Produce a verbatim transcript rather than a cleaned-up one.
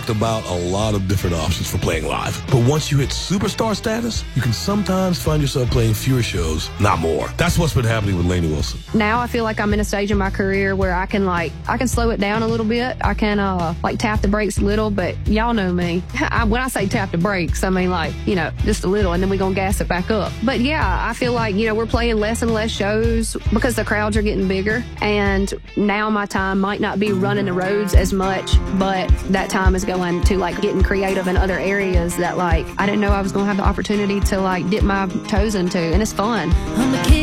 talked about a lot of different options for playing live. But once you hit superstar status, you can sometimes find yourself playing fewer shows, not more. That's what's been happening with Lainey Wilson. Now I feel like I'm in a stage in my career where I can like, I can slow it down a little bit. I can uh, like tap the brakes a little, but y'all know me. I, when I say tap the brakes, I mean like, you know, just a little, and then we're going to gas it back up. But yeah, I feel like, you know, we're playing less and less shows because the crowds are getting bigger. And now my time might not be running the roads as much, but that time is going to like getting creative in other areas that like I didn't know I was going to have the opportunity to like dip my toes into, and it's fun.